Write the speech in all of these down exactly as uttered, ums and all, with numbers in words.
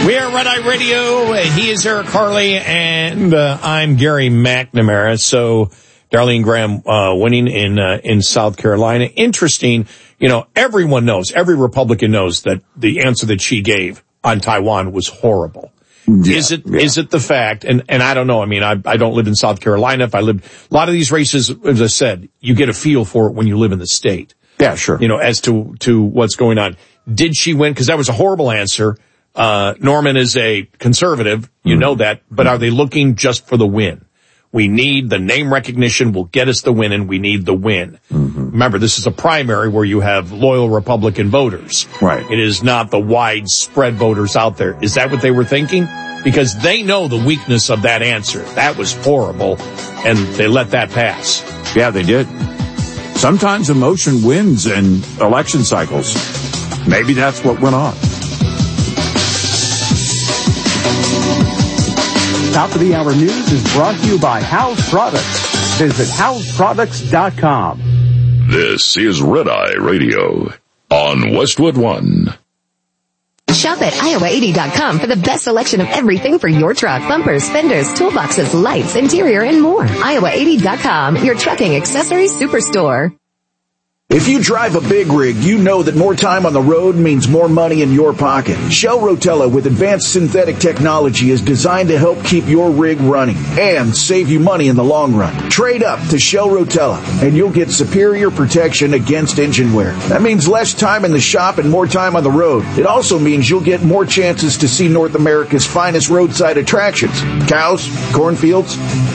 We are Red Eye Radio. He is Eric Harley, and uh, I'm Gary McNamara. So Darlene Graham uh, winning in uh, in South Carolina. Interesting. You know, everyone knows, every Republican knows that the answer that she gave on Taiwan was horrible. Yeah, is it yeah. is it the fact, and, and I don't know, I mean, I, I don't live in South Carolina. If I lived, a lot of these races, as I said, you get a feel for it when you live in the state. Yeah, sure. You know, as to, to what's going on. Did she win? Because that was a horrible answer. Uh, Norman is a conservative, you mm-hmm. know that, but are they looking just for the win? We need the name recognition will get us the win, and we need the win. Mm-hmm. Remember, this is a primary where you have loyal Republican voters. Right. It is not the widespread voters out there. Is that what they were thinking? Because they know the weakness of that answer. That was horrible, and they let that pass. Yeah, they did. Sometimes emotion wins in election cycles. Maybe that's what went on. Top of the Hour News is brought to you by House Products. Visit house products dot com. This is Red Eye Radio on Westwood One. Shop at Iowa eighty dot com for the best selection of everything for your truck. Bumpers, fenders, toolboxes, lights, interior, and more. Iowa eighty dot com, your trucking accessories superstore. If you drive a big rig, you know that more time on the road means more money in your pocket. Shell Rotella with advanced synthetic technology is designed to help keep your rig running and save you money in the long run. Trade up to Shell Rotella and you'll get superior protection against engine wear. That means less time in the shop and more time on the road. It also means you'll get more chances to see North America's finest roadside attractions. Cows, cornfields,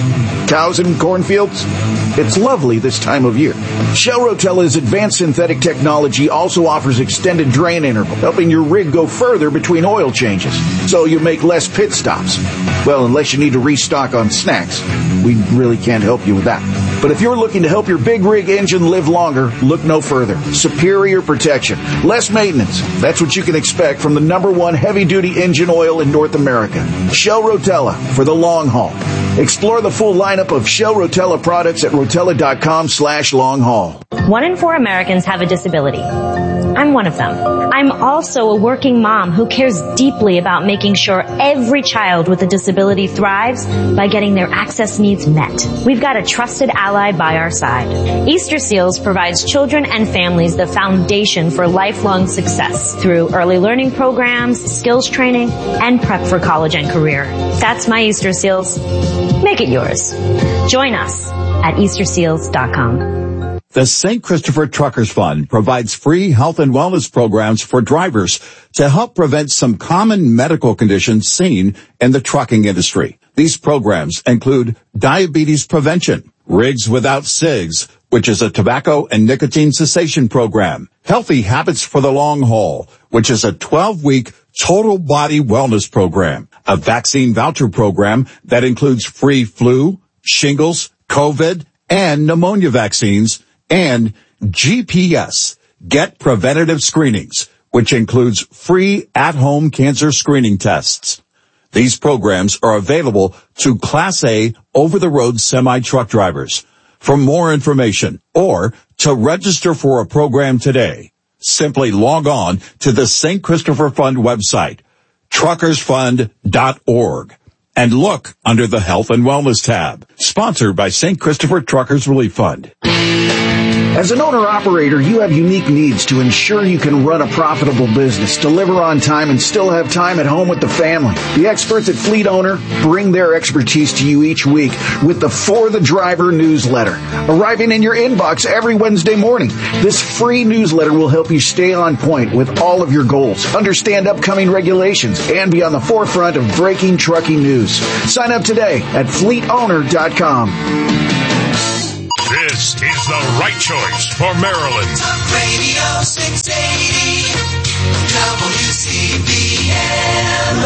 cows and cornfields. It's lovely this time of year. Shell Rotella's advanced synthetic technology also offers extended drain interval, helping your rig go further between oil changes, so you make less pit stops. Well, unless you need to restock on snacks. We really can't help you with that. But if you're looking to help your big rig engine live longer, look no further. Superior protection, less maintenance. That's what you can expect from the number one heavy-duty engine oil in North America. Shell Rotella for the long haul. Explore the full lineup of Shell Rotella products at rotella.com slash long haul. One in four Americans have a disability. I'm one of them. I'm also a working mom who cares deeply about making sure every child with a disability thrives by getting their access needs met. We've got a trusted ally by our side. Easter Seals provides children and families the foundation for lifelong success through early learning programs, skills training, and prep for college and career. That's my Easter Seals. Make it yours. Join us at easter seals dot com. The Saint Christopher Truckers Fund provides free health and wellness programs for drivers to help prevent some common medical conditions seen in the trucking industry. These programs include diabetes prevention, Rigs Without Cigs, which is a tobacco and nicotine cessation program, Healthy Habits for the Long Haul, which is a twelve-week total body wellness program, a vaccine voucher program that includes free flu, shingles, COVID, and pneumonia vaccines, and G P S, Get Preventative Screenings, which includes free at-home cancer screening tests. These programs are available to Class A over-the-road semi-truck drivers. For more information or to register for a program today, simply log on to the Saint Christopher Fund website, truckers fund dot org, and look under the Health and Wellness tab. Sponsored by Saint Christopher Truckers Relief Fund. As an owner-operator, you have unique needs to ensure you can run a profitable business, deliver on time, and still have time at home with the family. The experts at Fleet Owner bring their expertise to you each week with the For the Driver newsletter, arriving in your inbox every Wednesday morning. This free newsletter will help you stay on point with all of your goals, understand upcoming regulations, and be on the forefront of breaking trucking news. Sign up today at fleet owner dot com. This is the right choice for Maryland. Talk Radio six eighty W C B N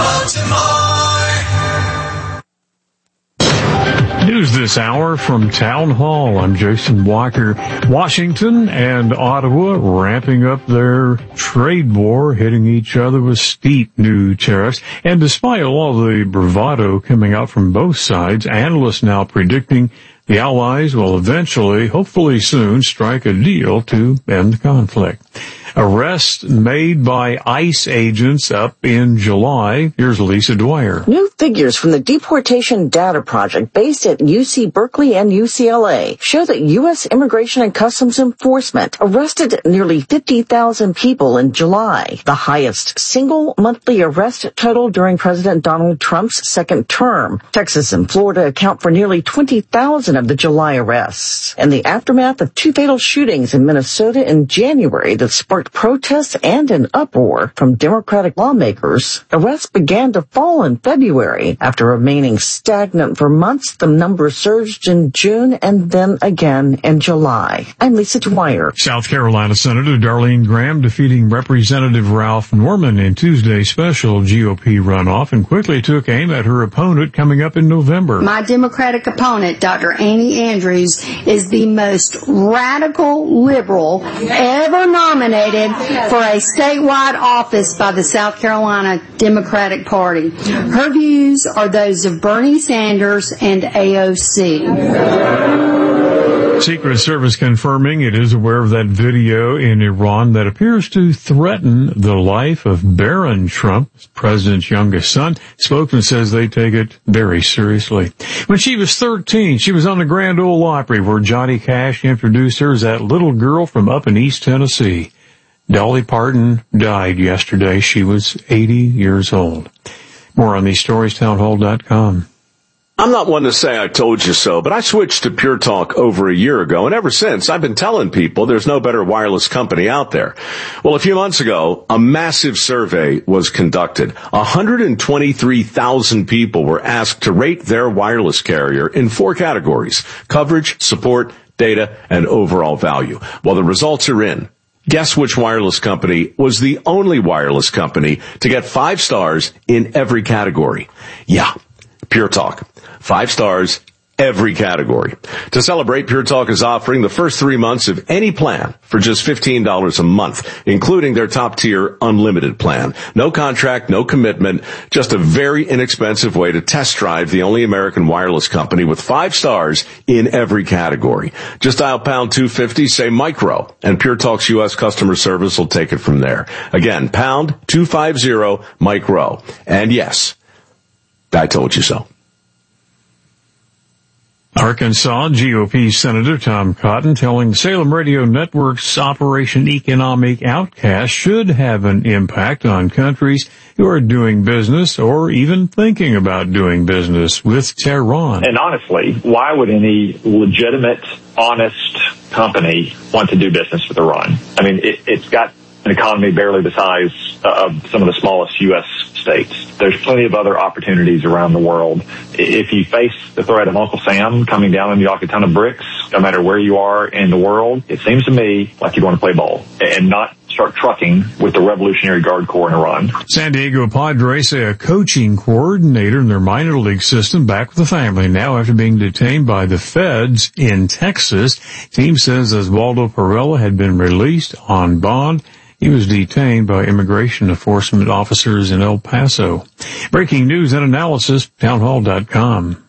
Baltimore. News this hour from Town Hall. I'm Jason Walker. Washington and Ottawa ramping up their trade war, hitting each other with steep new tariffs. And despite all the bravado coming out from both sides, analysts now predicting The Allies will eventually, hopefully soon, strike a deal to end the conflict. Arrest made by ICE agents up in July. Here's Lisa Dwyer. New figures from the Deportation Data Project based at U C Berkeley and U C L A show that U S Immigration and Customs Enforcement arrested nearly fifty thousand people in July, the highest single monthly arrest total during President Donald Trump's second term. Texas and Florida account for nearly twenty thousand of the July arrests. In the aftermath of two fatal shootings in Minnesota in January that sparked protests and an uproar from Democratic lawmakers, arrests began to fall in February. After remaining stagnant for months, the number surged in June and then again in July. I'm Lisa Dwyer. South Carolina Senator Darlene Graham defeating Representative Ralph Norman in Tuesday's special G O P runoff and quickly took aim at her opponent coming up in November. My Democratic opponent, Doctor Annie Andrews, is the most radical liberal ever nominated for a statewide office by the South Carolina Democratic Party. Her views are those of Bernie Sanders and A O C. Secret Service confirming it is aware of that video in Iran that appears to threaten the life of Barron Trump, president's youngest son. Spokesman says they take it very seriously. When she was thirteen, she was on the Grand Ole Opry where Johnny Cash introduced her as that little girl from up in East Tennessee. Dolly Parton died yesterday. She was eighty years old. More on these stories, townhall dot com. I'm not one to say I told you so, but I switched to Pure Talk over a year ago, and ever since I've been telling people there's no better wireless company out there. Well, a few months ago, a massive survey was conducted. one hundred twenty-three thousand people were asked to rate their wireless carrier in four categories: coverage, support, data, and overall value. Well, the results are in. Guess which wireless company was the only wireless company to get five stars in every category? Yeah, Pure Talk. Five stars, every category. To celebrate, Pure Talk is offering the first three months of any plan for just fifteen dollars a month, including their top-tier unlimited plan. No contract, no commitment, just a very inexpensive way to test drive the only American wireless company with five stars in every category. Just dial pound two fifty, say micro, and Pure Talk's U S customer service will take it from there. Again, pound two fifty, micro. And yes, I told you so. Arkansas G O P Senator Tom Cotton telling Salem Radio Network's Operation Economic Outcast should have an impact on countries who are doing business or even thinking about doing business with Tehran. And honestly, why would any legitimate, honest company want to do business with Iran? I mean, it, it's got an economy barely the size of some of the smallest U S states. There's plenty of other opportunities around the world. If you face the threat of Uncle Sam coming down on you like a ton of bricks, no matter where you are in the world, it seems to me like you'd want to play ball and not start trucking with the Revolutionary Guard Corps in Iran. San Diego Padres say a coaching coordinator in their minor league system back with the family now after being detained by the feds in Texas. Team says Osvaldo Perella had been released on bond. He was detained by immigration enforcement officers in El Paso. Breaking news and analysis, townhall dot com.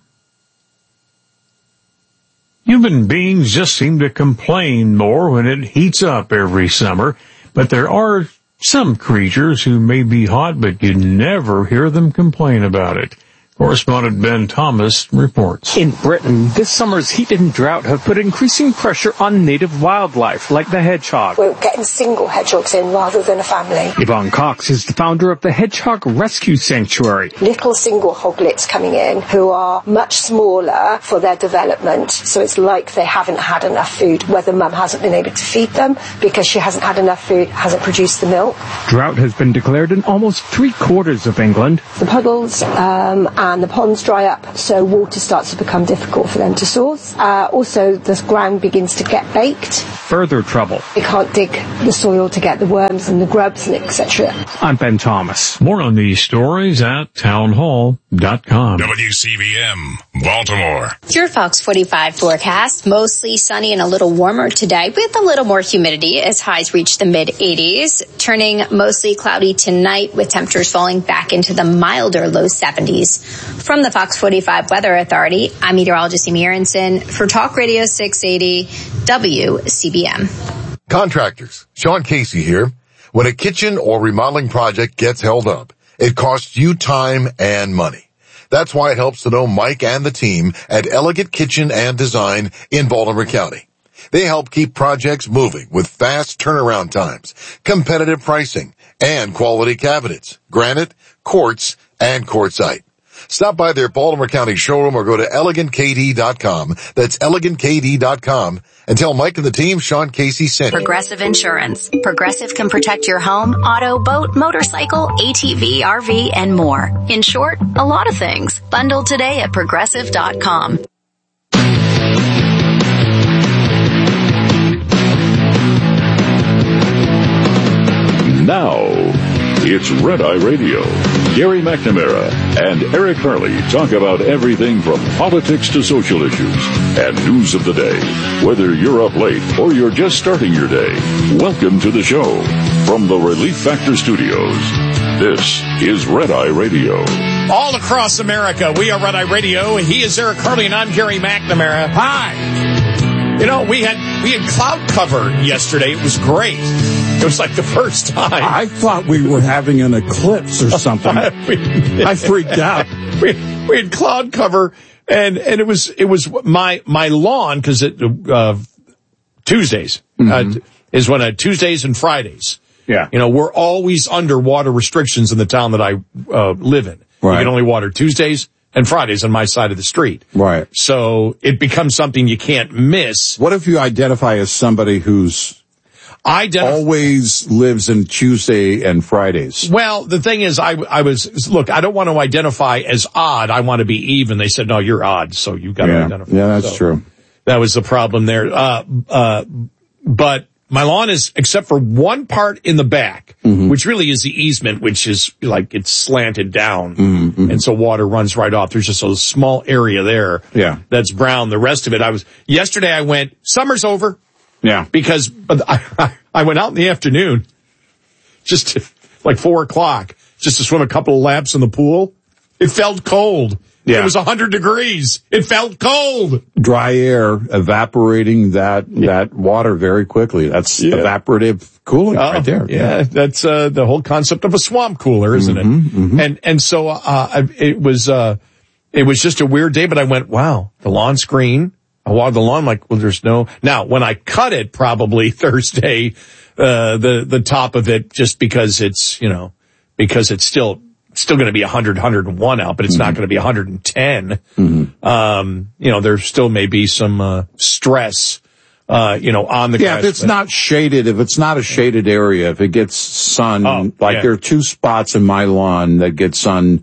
Human beings just seem to complain more when it heats up every summer, but there are some creatures who may be hot, but you never hear them complain about it. Correspondent Ben Thomas reports. In Britain, this summer's heat and drought have put increasing pressure on native wildlife, like the hedgehog. We're getting single hedgehogs in rather than a family. Yvonne Cox is the founder of the Hedgehog Rescue Sanctuary. Little single hoglets coming in who are much smaller for their development, so it's like they haven't had enough food, whether mum hasn't been able to feed them because she hasn't had enough food, hasn't produced the milk. Drought has been declared in almost three quarters of England. The puddles um, and and the ponds dry up, so water starts to become difficult for them to source. Uh, also, the ground begins to get baked. further trouble. You can't dig the soil to get the worms and the grubs and et cetera. I'm Ben Thomas. More on these stories at town hall dot com. W C V M, Baltimore. Your Fox forty-five forecast, mostly sunny and a little warmer today with a little more humidity as highs reach the mid eighties, turning mostly cloudy tonight with temperatures falling back into the milder low seventies. From the Fox forty-five Weather Authority, I'm meteorologist Amy Aronson for Talk Radio six eighty W C B M. Contractors, Sean Casey here. When a kitchen or remodeling project gets held up, it costs you time and money. That's why it helps to know Mike and the team at Elegant Kitchen and Design in Baltimore County. They help keep projects moving with fast turnaround times, competitive pricing, and quality cabinets, granite, quartz, and quartzite. Stop by their Baltimore County showroom or go to elegant k d dot com. That's elegant k d dot com. And tell Mike and the team Sean Casey sent you. Progressive Insurance. Progressive can protect your home, auto, boat, motorcycle, A T V, R V, and more. In short, a lot of things. Bundle today at progressive dot com. Now, it's Red Eye Radio. Gary McNamara and Eric Harley talk about everything from politics to social issues and news of the day. Whether you're up late or you're just starting your day, welcome to the show. From the Relief Factor Studios, this is Red Eye Radio. All across America, we are Red Eye Radio. He is Eric Harley, and I'm Gary McNamara. Hi. You know, we had we had cloud cover yesterday. It was great. It was like the first time. I thought we were having an eclipse or something. I freaked out. We, we had cloud cover, and, and it was it was my my lawn, because it uh, Tuesdays mm-hmm. uh, is when uh, Tuesdays and Fridays. Yeah, you know, we're always under water restrictions in the town that I uh, live in. Right. You can only water Tuesdays and Fridays on my side of the street. Right. So it becomes something you can't miss. What if you identify as somebody who's Identif- always lives in Tuesday and Fridays? Well, the thing is, I, I was, look, I don't want to identify as odd. I want to be even. They said, no, you're odd, so you've got yeah. to identify. Yeah, that's so true. That was the problem there. Uh, uh, but my lawn is, except for one part in the back, mm-hmm. which really is the easement, which is like it's slanted down. Mm-hmm. And so water runs right off. There's just a small area there. Yeah. That's brown. The rest of it, I was, yesterday I went, summer's over. Yeah. Because I, I went out in the afternoon, just to, like four o'clock, just to swim a couple of laps in the pool. It felt cold. Yeah. It was one hundred degrees. It felt cold. Dry air evaporating that, yeah. that water very quickly. That's yeah. evaporative cooling uh, right there. Yeah. yeah. That's, uh, the whole concept of a swamp cooler, isn't mm-hmm, it? Mm-hmm. And, and so, uh, it was, uh, it was just a weird day, but I went, wow, the lawn's green. I watered the lawn, like, well, there's no, now when I cut it probably Thursday, uh, the, the top of it, just because it's, you know, because it's still, still going to be one hundred, one hundred one out, but it's mm-hmm. not going to be one hundred ten. Mm-hmm. Um, you know, there still may be some, uh, stress, uh, you know, on the Yeah, grass, if it's but, not shaded, if it's not a shaded area, if it gets sun, oh, like yeah. there are two spots in my lawn that get sun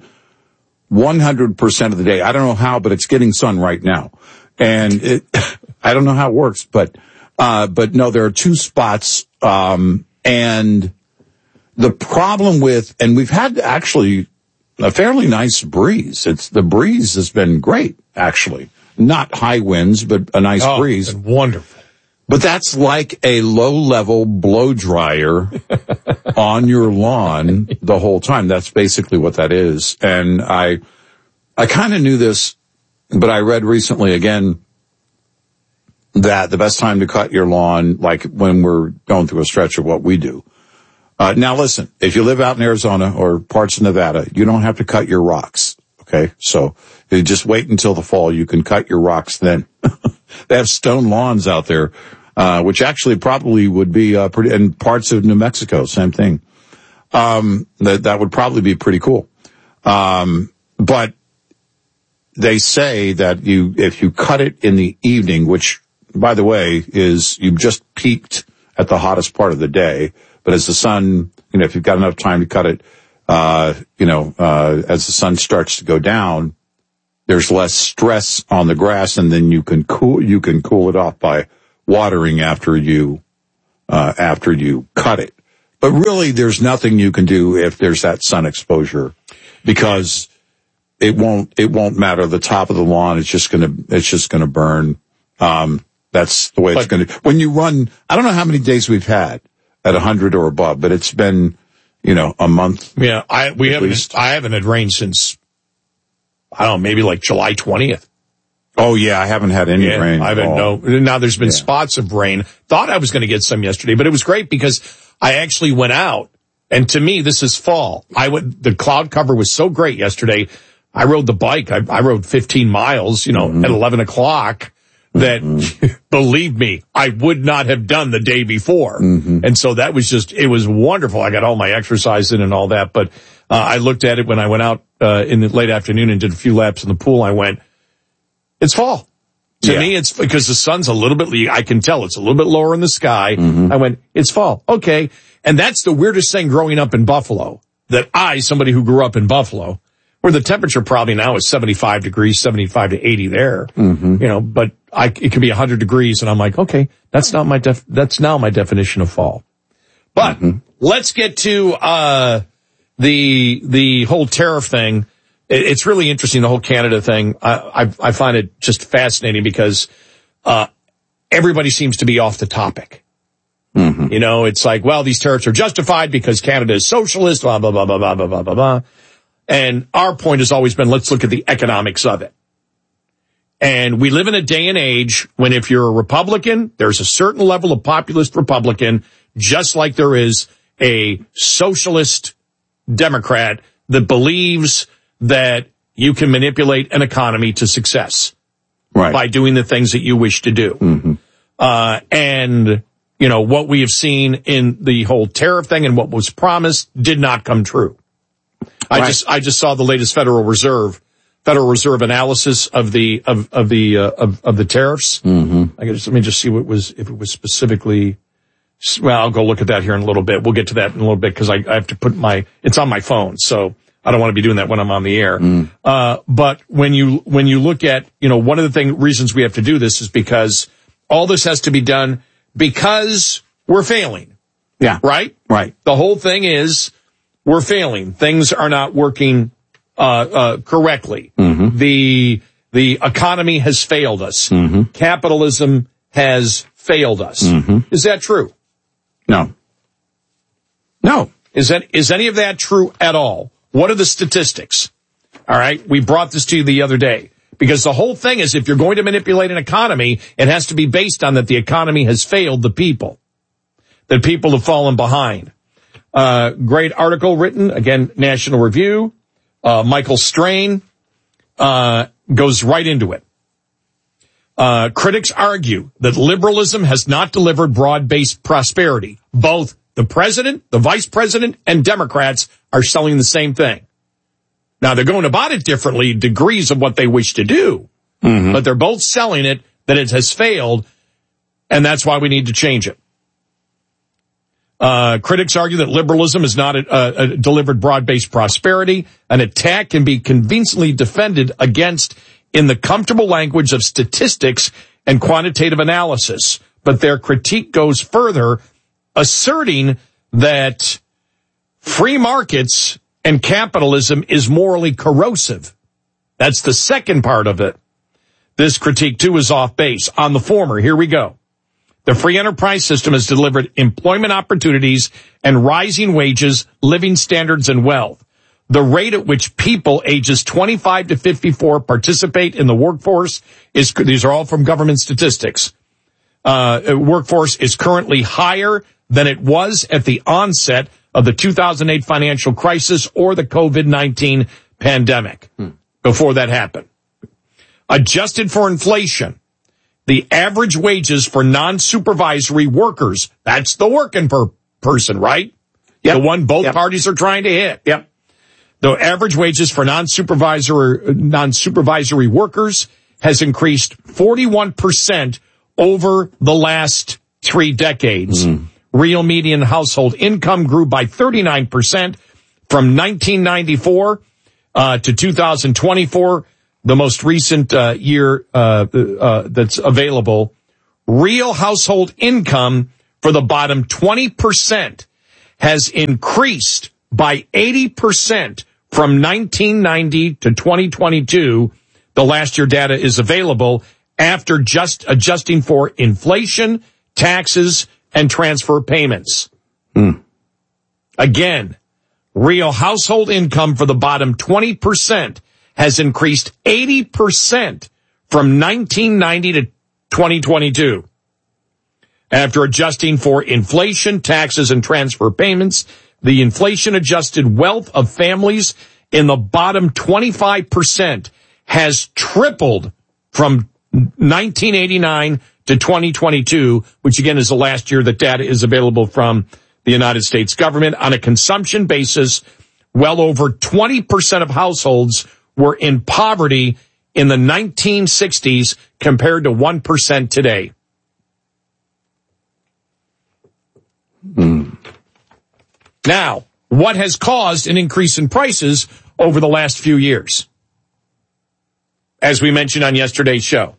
one hundred percent of the day. I don't know how, but it's getting sun right now. And it, I don't know how it works, but, uh, but no, there are two spots, um, and the problem with, and we've had actually a fairly nice breeze. It's, the breeze has been great, actually. Not high winds, but a nice oh, breeze. Wonderful. But that's like a low-level blow dryer on your lawn the whole time. That's basically what that is. And I, I kind of knew this, but I read recently again that the best time to cut your lawn, like when we're going through a stretch of what we do. Uh, now listen, if you live out in Arizona or parts of Nevada, you don't have to cut your rocks. Okay. So you just wait until the fall. You can cut your rocks then. They have stone lawns out there, uh, which actually probably would be, uh, pretty, and parts of New Mexico, same thing. Um, that, that would probably be pretty cool. Um, but they say that you, if you cut it in the evening, which by the way is you've just peaked at the hottest part of the day, but as the sun, you know, if you've got enough time to cut it, uh, you know, uh, as the sun starts to go down, there's less stress on the grass, and then you can cool, you can cool it off by watering after you, uh, after you cut it. But really, there's nothing you can do if there's that sun exposure, because it won't, it won't matter. The top of the lawn, it's just gonna, it's just gonna burn. Um, that's the way but, it's gonna, when you run, I don't know how many days we've had at one hundred or above, but it's been, you know, a month. Yeah, I, we haven't, least. I haven't had rain since, I don't know, maybe like July twentieth. Oh yeah, I haven't had any yeah, rain. I haven't, no, now there's been yeah. spots of rain. Thought I was going to get some yesterday, but it was great because I actually went out, and to me, this is fall. I went, the cloud cover was so great yesterday. I rode the bike. I, I rode fifteen miles, you know, mm-hmm. at eleven o'clock that, mm-hmm. believe me, I would not have done the day before. Mm-hmm. And so that was just, it was wonderful. I got all my exercise in and all that, but, uh, I looked at it when I went out, uh, in the late afternoon and did a few laps in the pool. I went, it's fall. To yeah. me, it's because the sun's a little bit, I can tell it's a little bit lower in the sky. Mm-hmm. I went, it's fall. Okay. And that's the weirdest thing growing up in Buffalo, that I, somebody who grew up in Buffalo, where the temperature probably now is seventy-five degrees, seventy-five to eighty there, mm-hmm. you know, but I, it could be one hundred degrees. And I'm like, okay, that's not my def, that's now my definition of fall. But mm-hmm. let's get to, uh, the, the whole tariff thing. It's really interesting, the whole Canada thing. I, I, I find it just fascinating because, uh, everybody seems to be off the topic. Mm-hmm. You know, it's like, well, these tariffs are justified because Canada is socialist, blah, blah, blah, blah, blah, blah, blah, blah, blah. And our point has always been, let's look at the economics of it. And we live in a day and age when if you're a Republican, there's a certain level of populist Republican, just like there is a socialist Democrat that believes that you can manipulate an economy to success right. by doing the things that you wish to do. Mm-hmm. Uh, and, you know, what we have seen in the whole tariff thing and what was promised did not come true. I right. just, I just saw the latest Federal Reserve, Federal Reserve analysis of the, of, of the, uh, of, of the tariffs. Mm-hmm. I guess, let me just see what it was, if it was specifically, well, I'll go look at that here in a little bit. We'll get to that in a little bit because I, I have to put my, it's on my phone. So I don't want to be doing that when I'm on the air. Mm. Uh, but when you, when you look at, you know, one of the thing, reasons we have to do this is because all this has to be done because we're failing. Yeah. Right? Right. The whole thing is we're failing. Things are not working, uh, uh, correctly. Mm-hmm. The, the economy has failed us. Mm-hmm. Capitalism has failed us. Mm-hmm. Is that true? No. No. Is that, is any of that true at all? What are the statistics? All right. We brought this to you the other day because the whole thing is if you're going to manipulate an economy, it has to be based on that the economy has failed the people, that people have fallen behind. Uh, great article written, again, National Review. Uh, Michael Strain, uh, goes right into it. Uh, critics argue that liberalism has not delivered broad-based prosperity. Both the president, the vice president, and Democrats are selling the same thing. Now, they're going about it differently, degrees of what they wish to do, mm-hmm. but they're both selling it, that it has failed, and that's why we need to change it. Uh, critics argue that liberalism has not uh, uh, delivered broad-based prosperity. An attack can be convincingly defended against in the comfortable language of statistics and quantitative analysis, but their critique goes further, asserting that free markets and capitalism is morally corrosive. That's the second part of it. This critique, too, is off base. On the former, here we go. The free enterprise system has delivered employment opportunities and rising wages, living standards, and wealth. The rate at which people ages twenty-five to fifty-four participate in the workforce is, these are all from government statistics, uh, workforce is currently higher than it was at the onset of the two thousand eight financial crisis or the COVID nineteen pandemic, hmm. before that happened. Adjusted for inflation, the average wages for non-supervisory workers, that's the working per person, right? Yep. The one both yep. parties are trying to hit. Yep. The average wages for non-supervisory, non-supervisory workers has increased forty-one percent over the last three decades. Mm. Real median household income grew by thirty-nine percent from nineteen ninety-four uh, to two thousand twenty-four, the most recent uh, year uh, uh, that's available. real household income for the bottom twenty percent has increased by eighty percent from nineteen ninety to twenty twenty-two. The last year data is available after just adjusting for inflation, taxes, and transfer payments. Mm. Again, real household income for the bottom twenty percent has increased eighty percent from nineteen ninety to twenty twenty-two. After adjusting for inflation, taxes, and transfer payments, the inflation-adjusted wealth of families in the bottom twenty-five percent has tripled from nineteen eighty-nine to twenty twenty-two, which again is the last year that data is available from the United States government. On a consumption basis, well over twenty percent of households were in poverty in the nineteen sixties compared to one percent today. Mm. Now, what has caused an increase in prices over the last few years? As we mentioned on yesterday's show.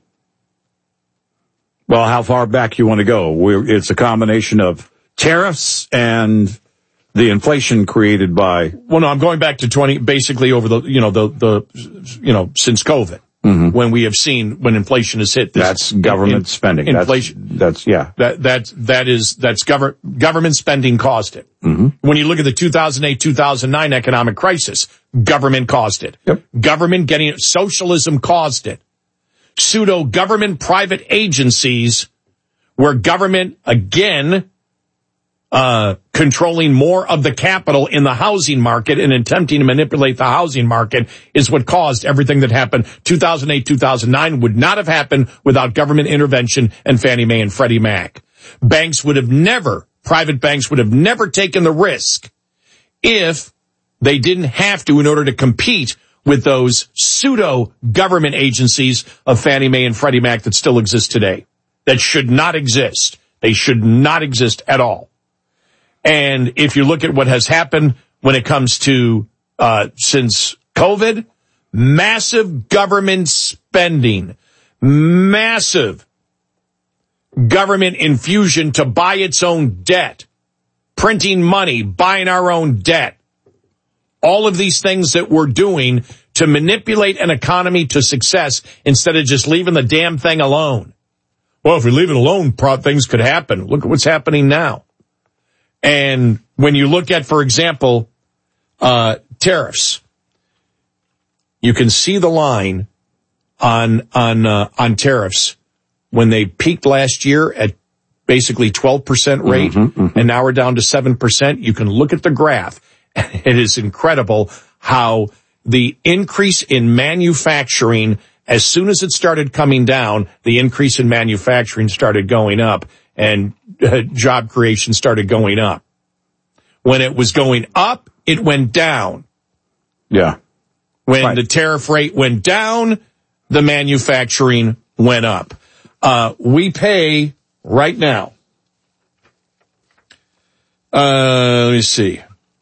Well, how far back you want to go? We're, it's a combination of tariffs and the inflation created by. Well, no, I'm going back to twenty, basically over the, you know, the, the, you know, since COVID, mm-hmm. when we have seen when inflation has hit. This, that's government in, spending. Inflation. That's, that's yeah. That, that, that is, that's government, government spending caused it. Mm-hmm. When you look at the two thousand eight, two thousand nine economic crisis, government caused it. Yep. Government getting it, socialism caused it. Pseudo government private agencies where government again, uh, controlling more of the capital in the housing market and attempting to manipulate the housing market is what caused everything that happened. two thousand eight, two thousand nine would not have happened without government intervention and Fannie Mae and Freddie Mac. Banks would have never, private banks would have never taken the risk if they didn't have to in order to compete with those pseudo government agencies of Fannie Mae and Freddie Mac that still exist today. That should not exist. They should not exist at all. And if you look at what has happened when it comes to, uh, since COVID, massive government spending, massive government infusion to buy its own debt, printing money, buying our own debt. All of these things that we're doing to manipulate an economy to success instead of just leaving the damn thing alone. Well, if we leave it alone, things could happen. Look at what's happening now. And when you look at, for example, uh, tariffs, you can see the line on, on, uh, on tariffs when they peaked last year at basically twelve percent rate, mm-hmm, mm-hmm. and now we're down to seven percent. You can look at the graph. It is incredible how the increase in manufacturing, as soon as it started coming down, the increase in manufacturing started going up and uh, job creation started going up. When it was going up, it went down. Yeah. When right. the tariff rate went down, the manufacturing went up. Uh, we pay right now. Uh, let me see.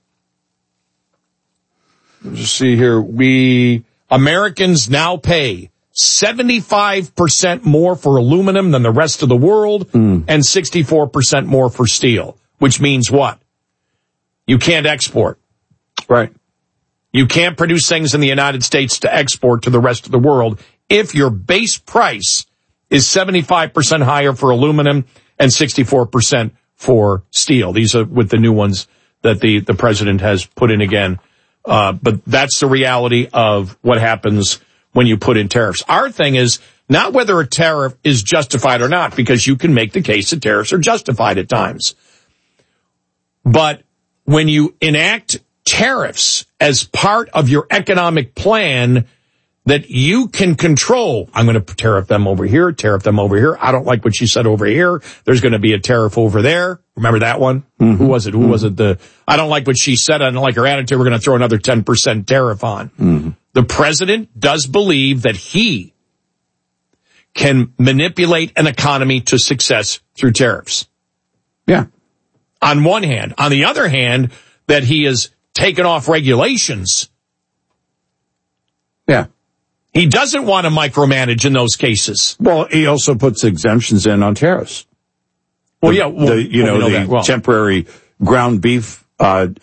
Let's see here. We, Americans now pay seventy-five percent more for aluminum than the rest of the world mm. and sixty-four percent more for steel, which means what? You can't export. Right. You can't produce things in the United States to export to the rest of the world if your base price is seventy-five percent higher for aluminum and sixty-four percent for steel. These are with the new ones that the, the president has put in again. Uh, but that's the reality of what happens when you put in tariffs. Our thing is not whether a tariff is justified or not, because you can make the case that tariffs are justified at times. But when you enact tariffs as part of your economic plan that you can control, I'm going to tariff them over here, tariff them over here. I don't like what she said over here. There's going to be a tariff over there. Remember that one? Mm-hmm. Who was it? Who mm-hmm. was it? The, I don't like what she said. I don't like her attitude. We're going to throw another ten percent tariff on. Mm-hmm. The president does believe that he can manipulate an economy to success through tariffs. Yeah. On one hand. On the other hand, that he has taken off regulations. Yeah. He doesn't want to micromanage in those cases. Well, he also puts exemptions in on tariffs. Well, the, yeah, well, the, you well, know, we know the that well. temporary ground beef uh,